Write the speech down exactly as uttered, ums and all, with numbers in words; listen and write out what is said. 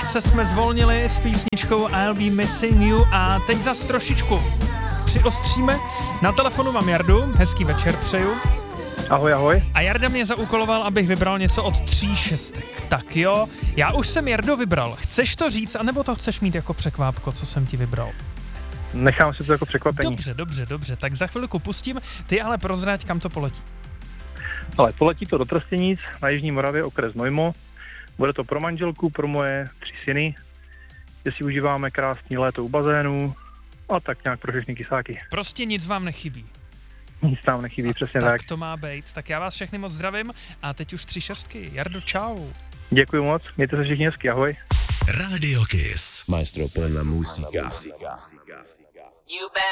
Lehce jsme zvolnili s písničkou I'll Be Missing You a teď zas trošičku přiostříme. Na telefonu mám Jardu, hezký večer přeju. Ahoj, ahoj. A Jarda mě zaúkoloval, abych vybral něco od tří šestek. Tak jo, já už jsem Jardo vybral. Chceš to říct, anebo to chceš mít jako překvápko, co jsem ti vybral? Nechám si to jako překvapení. Dobře, dobře, dobře, tak za chvilku pustím, ty ale prozrať, kam to poletí. Ale poletí to do Trstenic, na Jižní Moravě, okres Nojmo. Bude to pro manželku, pro moje tři syny, kde si užíváme krásný léto u bazénu a tak nějak pro všechny kysáky. Prostě nic vám nechybí. Nic tam nechybí, přesně tak. Tak to má být. Tak já vás všechny moc zdravím a teď už tři šestky. Jardo, čau. Děkuji moc, mějte se všichni hezky, ahoj. Radio Kiss. Maestro per la musica. You bet.